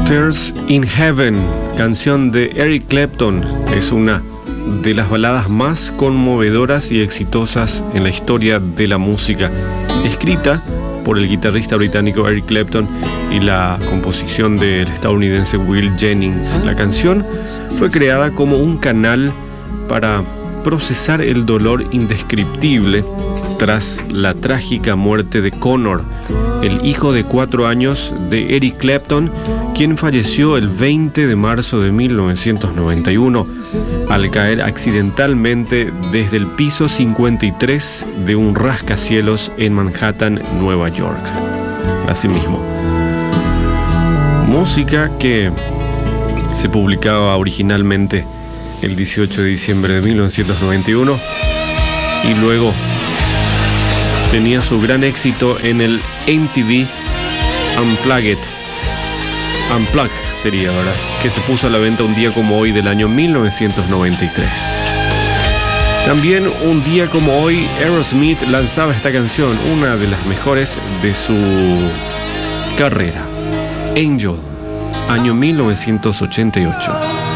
Tears in Heaven, canción de Eric Clapton, es una de las baladas más conmovedoras y exitosas en la historia de la música, escrita por el guitarrista británico Eric Clapton y la composición del estadounidense Will Jennings. La canción fue creada como un canal para procesar el dolor indescriptible tras la trágica muerte de Connor, el hijo de 4 años de Eric Clapton, quien falleció el 20 de marzo de 1991 al caer accidentalmente desde el piso 53 de un rascacielos en Manhattan, Nueva York. Asimismo, música que se publicaba originalmente el 18 de diciembre de 1991 y luego tenía su gran éxito en el MTV Unplugged sería, ¿verdad?, que se puso a la venta un día como hoy del año 1993. También un día como hoy Aerosmith lanzaba esta canción, una de las mejores de su carrera, Angel, año 1988.